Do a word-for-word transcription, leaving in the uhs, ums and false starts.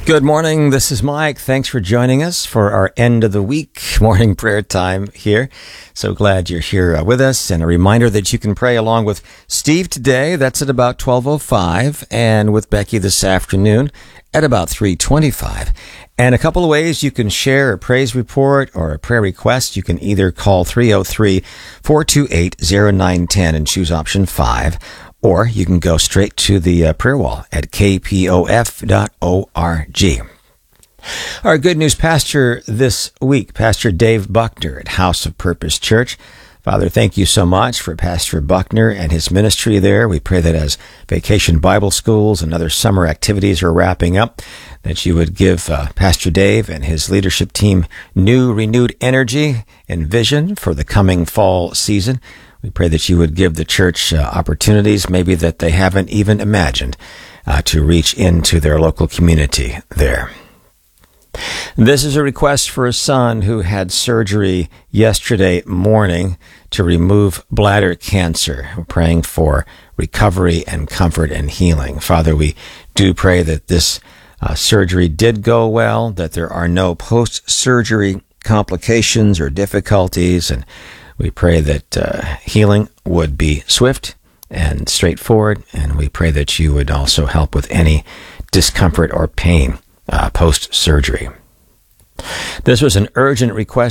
Good morning. This is Mike. Thanks for joining us for our end of the week morning prayer time here. So glad you're here uh, with us. And a reminder that you can pray along with Steve today. That's at about twelve oh five, and with Becky this afternoon at about three twenty-five. And a couple of ways you can share a praise report or a prayer request. You can either call three oh three, four two eight, oh nine one oh and choose option five. Or you can go straight to the uh, prayer wall at k p o f dot org. Our good news pastor this week, Pastor Dave Buckner at House of Purpose Church. Father, thank you so much for Pastor Buckner and his ministry there. We pray that as Vacation Bible Schools and other summer activities are wrapping up, that you would give uh, Pastor Dave and his leadership team new, renewed energy and vision for the coming fall season. We pray that you would give the church uh, opportunities maybe that they haven't even imagined uh, to reach into their local community there. This is a request for a son who had surgery yesterday morning to remove bladder cancer. We're praying for recovery and comfort and healing. Father, we do pray that this uh, surgery did go well, that there are no post-surgery complications or difficulties, and we pray that uh, healing would be swift and straightforward, and we pray that you would also help with any discomfort or pain uh, post-surgery. This was an urgent request